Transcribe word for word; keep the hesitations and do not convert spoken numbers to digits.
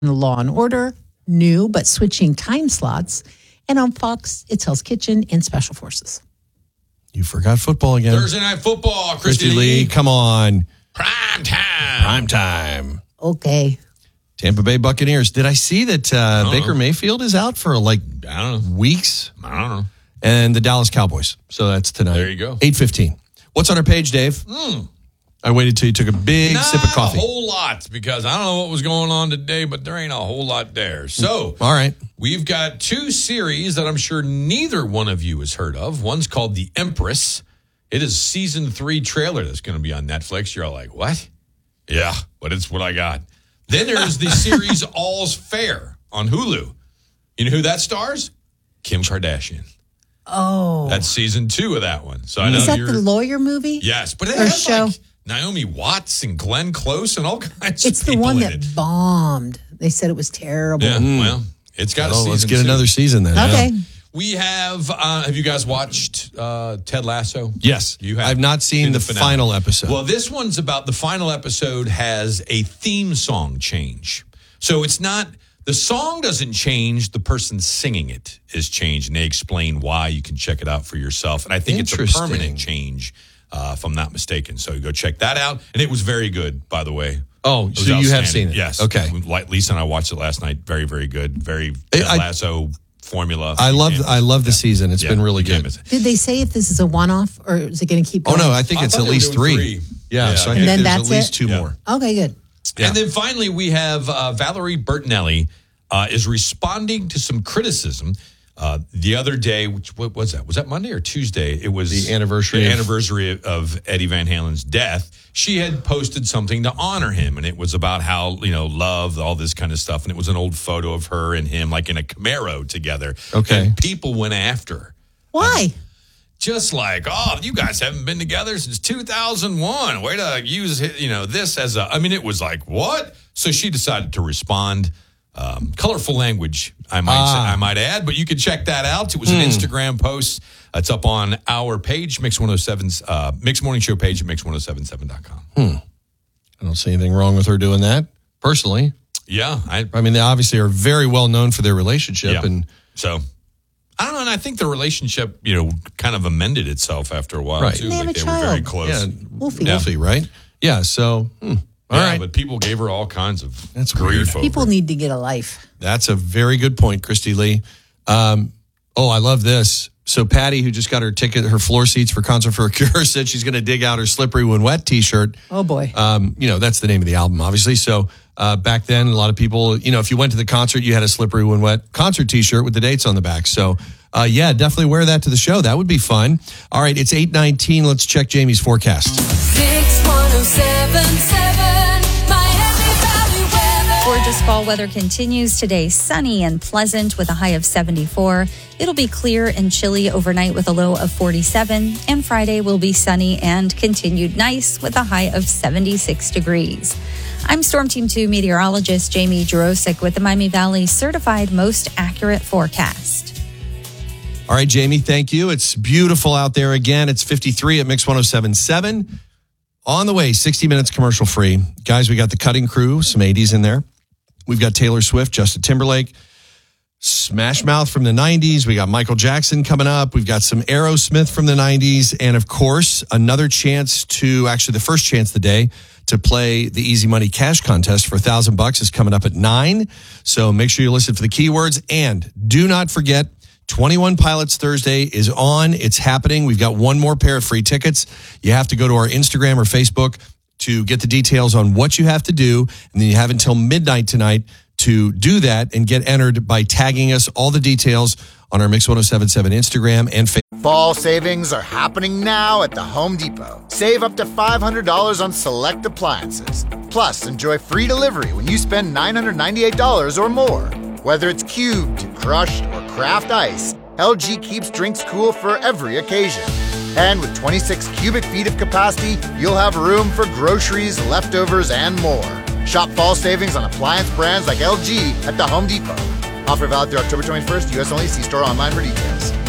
Law and Order, new but switching time slots. And on Fox, it's Hell's Kitchen and Special Forces. You forgot football again. Thursday Night Football, Christy, Christy Lee, come on. Prime time. Prime time. Okay. Tampa Bay Buccaneers. Did I see that uh, Baker know. Mayfield is out for like I don't know. weeks? I don't know. And the Dallas Cowboys. So that's tonight. There you go. eight fifteen. What's on our page, Dave? Mm. I waited till you took a big Not sip of coffee. a whole lot, because I don't know what was going on today, but there ain't a whole lot there. So, all right. We've got two series that I'm sure neither one of you has heard of. One's called The Empress. It is season three trailer that's going to be on Netflix. You're all like, what? Yeah, but it's what I got. Then there's the series All's Fair on Hulu. You know who that stars? Kim Kardashian. Oh. That's season two of that one. So I know Is that you're, the lawyer movie? Yes, but it Or has show? like Naomi Watts and Glenn Close and all kinds It's of the people one in that it. bombed. They said it was terrible. Yeah, well, it's got a Oh, season let's get two. another season then. Okay. Yeah. We have, uh, have you guys watched uh, Ted Lasso? Yes. You have. I've not seen the, finale. final episode. Well, this one's about the final episode has a theme song change. So it's not, the song doesn't change, the person singing it is changed, and they explain why. You can check it out for yourself. And I think it's a Interesting. permanent change, uh, if I'm not mistaken. So go check that out. And it was very good, by the way. oh, It was so you have outstanding. seen it? Yes. Okay. Like Lisa and I watched it last night. Very, very good. Very Ted I- Lasso formula. I You love can't I miss it. love the Yeah. season. It's Yeah, been really you can't good. miss it. Did they say if this is a one-off or is it going to keep Oh going? no, I think I it's thought at they were least doing three. three. Yeah, Yeah. so I And think then there's that's at least it? two Yeah. more. Okay, good. Yeah. And then finally, we have uh, Valerie Bertinelli uh, is responding to some criticism. Uh, the other day, which what was that? Was that Monday or Tuesday? It was The anniversary the of- anniversary of Eddie Van Halen's death. She had posted something to honor him, and it was about how, you know, love, all this kind of stuff. And it was an old photo of her and him, like in a Camaro together. Okay. And people went after her. Why? Just like, oh, you guys haven't been together since two thousand one. Way to use, you know, this as a, I mean, it was like, what? So she decided to respond. Um, colorful language, I might Ah. say, I might add, but you can check that out. It was an Instagram post. It's up on our page, Mix one oh seven's, uh, Mix Morning Show page at mix ten seventy-seven dot com. I don't see anything wrong with her doing that. Personally, Yeah. I, I mean, they obviously are very well known for their relationship, yeah. and So, I don't know. And I think the relationship, you know, kind of amended itself after a while, Right. too. They have like a they were very child. close. yeah, Wolfie. Wolfie, right? Yeah. So, hmm. all yeah, right, but people gave her all kinds of That's grief weird. over People it. need to get a life. that's a very good point, Christy Lee. Um, oh, I love this. So Patty, who just got her ticket, her floor seats for Concert for a Cure, said she's going to dig out her Slippery When Wet T-shirt. Oh, boy. Um, you know, that's the name of the album, obviously. So uh, back then, a lot of people, you know, if you went to the concert, you had a Slippery When Wet concert T-shirt with the dates on the back. So, uh, yeah, definitely wear that to the show. That would be fun. All right, it's eight nineteen. Let's check Jamie's forecast. Mix one oh seven point seven, Miami Valley weather. Gorgeous fall weather continues today, sunny and pleasant with a high of seventy-four. It'll be clear and chilly overnight with a low of forty-seven. And Friday will be sunny and continued nice with a high of seventy-six degrees. I'm Storm Team two meteorologist Jamie Jurosik with the Miami Valley Certified Most Accurate Forecast. All right, Jamie, thank you. It's beautiful out there again. It's fifty-three at Mix one oh seven point seven. On the way, sixty minutes commercial free. Guys, we got the Cutting Crew, some eighties in there. We've got Taylor Swift, Justin Timberlake, Smash Mouth from the nineties. We got Michael Jackson coming up. We've got some Aerosmith from the nineties. And of course, another chance to, actually the first chance of the day, to play the Easy Money Cash Contest for a thousand bucks is coming up at nine. So make sure you listen for the keywords. And do not forget, twenty-one Pilots Thursday is on. It's happening. We've got one more pair of free tickets. You have to go to our Instagram or Facebook to get the details on what you have to do. And then you have until midnight tonight to do that and get entered by tagging us. All the details on our Mix ten seventy-seven Instagram and Facebook. Fall savings are happening now at the Home Depot. Save up to five hundred dollars on select appliances. Plus, enjoy free delivery when you spend nine hundred ninety-eight dollars or more. Whether it's cubed, crushed, or craft ice, L G keeps drinks cool for every occasion. And with twenty-six cubic feet of capacity, you'll have room for groceries, leftovers, and more. Shop fall savings on appliance brands like L G at the Home Depot. Offer valid through October twenty-first, U S only. See store online for details.